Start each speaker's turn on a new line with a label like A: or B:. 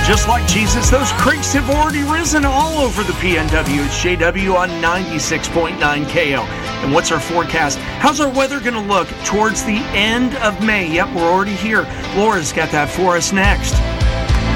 A: Well, just like Jesus, those creeks have already risen all over the PNW. It's JW on 96.9 KO. And what's our forecast? How's our weather going to look towards the end of May? Yep, we're already here. Laura's got that for us next.